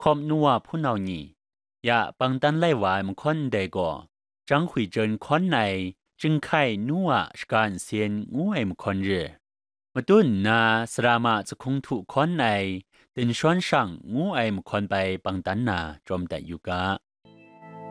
อมนัวผู้เนานี่อย่าปังตันไล่หวายมันคนใดก่อจังขุยเจินคนในจึงไข่นัวสการเซียนงูไอมคนเรมาตุนนาสรามาจะคงถูกคนในตินช้อนสั่งงูไอมคนไปปังตันนาจอมแต่อยู่กะ